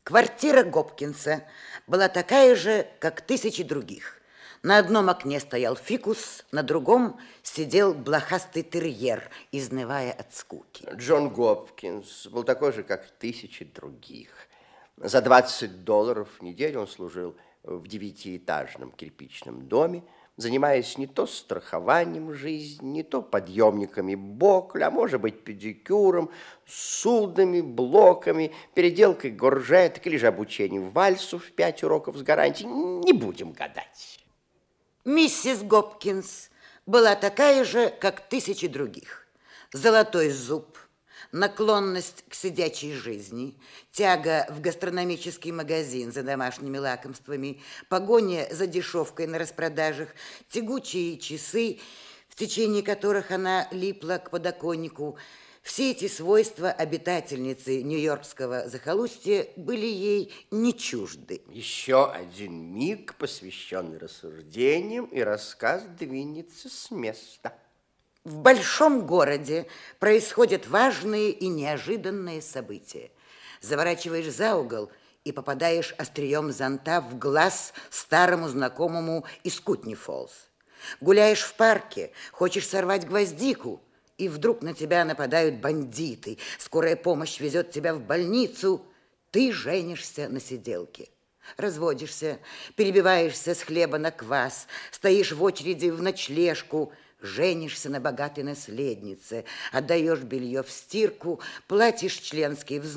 Квартира Гопкинса была такая же, как тысячи других. На одном окне стоял фикус, на другом сидел блохастый терьер, изнывая от скуки. Джон Гопкинс был такой же, как тысячи других. За $20 в неделю он служил в 9-этажном кирпичном доме, занимаясь не то страхованием жизни, не то подъемниками бокля, а может быть педикюром, судами, блоками, переделкой горжеток или же обучением вальсу в 5 уроков с гарантией. Не будем гадать. Миссис Гопкинс была такая же, как тысячи других. Золотой зуб, наклонность к сидячей жизни, тяга в гастрономический магазин за домашними лакомствами, погоня за дешевкой на распродажах, тягучие часы, в течение которых она липла к подоконнику. Все эти свойства обитательницы нью-йоркского захолустья были ей не чужды. Еще один миг, посвященный рассуждениям, и рассказ двинется с места. В большом городе происходят важные и неожиданные события. Заворачиваешь за угол и попадаешь острием зонта в глаз старому знакомому из Кутни-Фоллс. Гуляешь в парке, хочешь сорвать гвоздику, и вдруг на тебя нападают бандиты. Скорая помощь везет тебя в больницу. Ты женишься на сиделке. Разводишься, перебиваешься с хлеба на квас, стоишь в очереди в ночлежку, женишься на богатой наследнице, отдаешь белье в стирку, платишь членский взнос,